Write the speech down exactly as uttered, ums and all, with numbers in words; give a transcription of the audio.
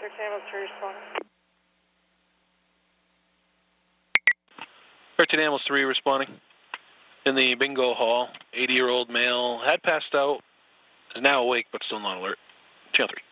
thirteen ambulance three responding. thirteen ambulance three responding. In the bingo hall, eighty-year-old male had passed out, is now awake but still not alert. Channel three.